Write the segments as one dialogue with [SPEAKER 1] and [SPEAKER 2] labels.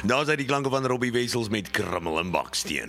[SPEAKER 1] Daar is die klanke van Robbie Wessels met Krummel en Baksteen.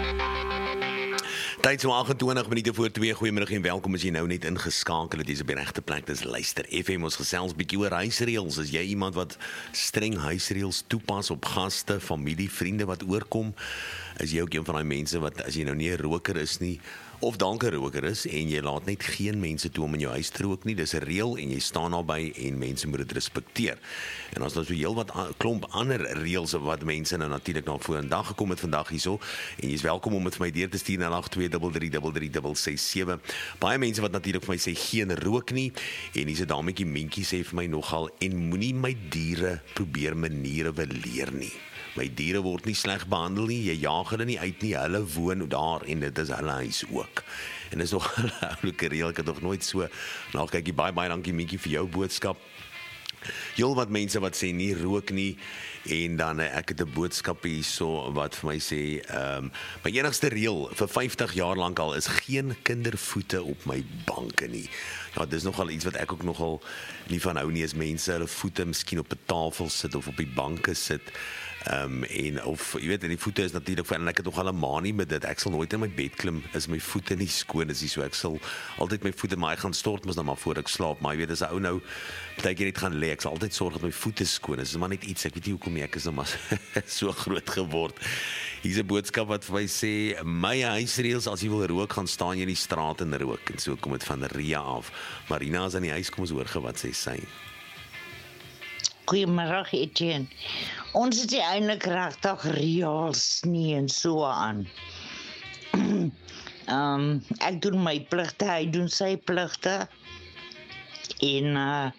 [SPEAKER 1] Tyd so 28 minute voor 2. Goeiemiddag en welkom as jy nou net ingeskakel het. Dis op die regte plek. Dis Luister FM. Ons gesels bietjie oor huisreëls. Is jy iemand wat streng huisreëls toepas op gaste, familie, vriende wat oorkom? Is jy ook een van daai mense wat as jy nou nie 'n roker is nie, of dalk 'n roker is en jy laat net geen mense toe om in jou huis te rook nie? Dis 'n reël en jy staan daarby en mense moet dit respekteer. En as daar so heel wat klomp ander reëls wat mense nou natuurlik na vorendag gekom het vandag hierso, en jy's welkom om dit vir my deur te stuur na 0823333367. Baie mense wat natuurlik vir my sê geen rook nie, en hier's 'n dametjie Mentjie sê vir my nogal, en moenie my diere probeer maniere wil leer nie. My diere word nie sleg behandel nie, jy jaag hulle nie uit nie, hulle woon daar en dit is hulle huis ook. En dis nog 'n oulike reël, ek het nog nooit so na kykie. Baie dankie Mentjie vir jou boodskap. Heel wat mense wat sê nie rook nie, en dan ek het 'n boodskap hierso wat vir my sê, my enigste reël vir 50 jaar lank al is geen kindervoete op my banke nie. Ja, dis nogal iets wat ek ook nogal nie van hou nie, is mense hulle voete miskien op 'n tafel sit of op die banke sit. En of jy weet, en die voete is natuurlik, en ek het nog al 'n manie met dit, ek sal nooit in my bed klim is my voete nie skoon is nie, so ek sal altyd my voete, maar ek gaan stort mos dan maar voor ek slaap, maar jy weet, as 'n ou nou partykeer net gaan lê, ek sal altyd sorg dat my voete skoon is. Dis maar net iets, ek weet nie hoekom nie, ek is nou maar so groot geword. Hier's 'n boodskap wat vir my sê, my huisreëls, as jy wil rook, gaan staan jy in die straat en rook, en so kom dit van Ria af. Marina is aan die huis, kom ons hoor wat sê sy.
[SPEAKER 2] Goeiemiddag Etienne. Ons het eintlik regtig reëls nie en so aan. Ek doen my pligte, hy doen sy pligte. En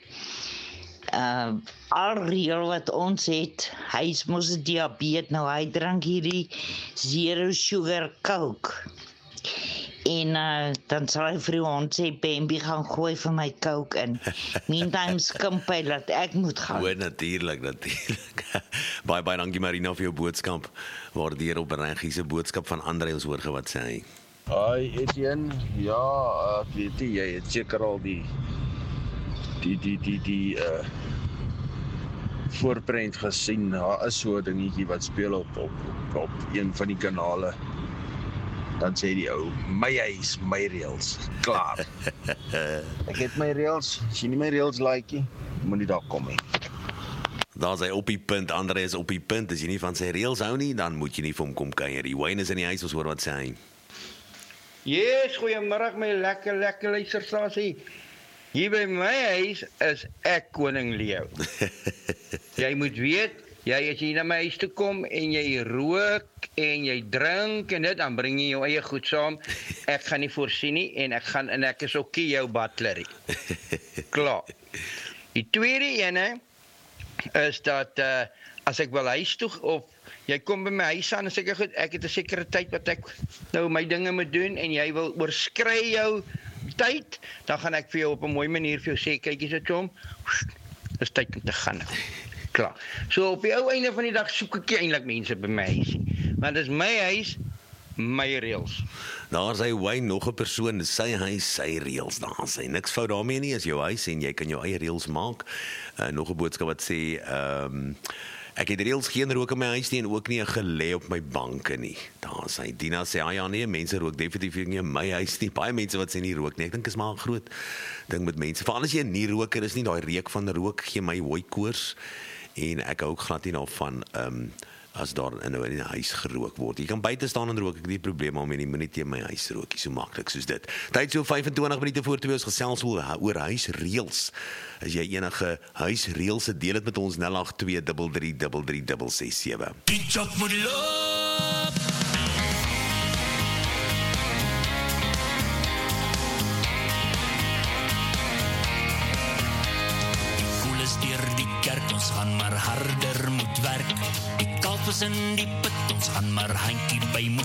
[SPEAKER 2] al reël wat ons het, hy is mos 'n diabetes, nou hy drink hierdie zero sugar coke. En dan sal hy vir ons sê, Bambi gaan gooi vir my coke in. Meantime skimp hy dat ek moet gaan.
[SPEAKER 1] O, natuurlijk. Baie dankie Marina vir jou boodskap. Waardeer op reg, hier's 'n boodskap van Andre, ons hoor wat sê hy.
[SPEAKER 3] Hi Etienne, ja, ek weet jy het seker al die voorprent gesien. Daar is so 'n dingetjie wat speel op een van die kanale. Dan sê die ou, my huis, my reëls. Klaar. Ek het my reëls. As jy nie my reëls like nie, moenie daar kom nie.
[SPEAKER 1] Daar is hy op die punt, Andre is op die punt. As jy nie van sy reëls hou nie, dan moet jy nie vir hom kom kuier. Die Wayne is in die huis, ons hoor wat sê hy.
[SPEAKER 4] Yes, goeiemiddag my lekker luisterstasie. Hier by my huis is ek koning leeu. Jy moet weet, as jy na my huis toe kom en jy rook en jy drink en dit, dan bring jy jou eie goed saam. Ek gaan nie voorsien nie en ek is ook jou butlerie. Klaar. Die tweede ene is dat as ek wil huis toe of jy kom by my huis aan en sê goed, ek het 'n sekere tyd wat ek nou my dinge moet doen en jy wil oorskry jou tyd, dan gaan ek vir jou op 'n mooi manier vir jou sê, kyk hier's dit hom. Dis tyd om te gaan. Klaar. So op die ou einde van die dag soek ek eintlik mense by my huis. Want dit is my huis, my reëls.
[SPEAKER 1] Daar is hy Wayne, nog 'n persoon, sy huis, sy reëls. Daar is hy niks fout daarmee nie, is jou huis en jy kan jou eie reëls maak. Nog 'n boodskap wat sê, ek het reëls, geen rook in my huis nie en ook nie 'n gelê op my banke nie. Daar is hy. Dina sê, ja nee, mense rook definitief nie in my huis nie. Baie mense wat sê nie rook nie. Ek dink is maar 'n groot ding met mense. Veral as jy 'n nie roker is nie, daai reuk van rook gee my hooikoors. En ek hou ook glad nie daarvan as daar in 'n huis gerook word. Jy kan buite staan en rook, ek het nie probleme om nie, moenie teen my huis rook, so maklik soos dit. Tyd so 25 minute voor 2 ons gesels oor huisreëls. As jy enige huisreëls het, deel dit met ons 0823333367.
[SPEAKER 5] Die job moet loop. Ons gaan maar harder moet werk. Die kalf is in die put, ons gaan maar handjie by moet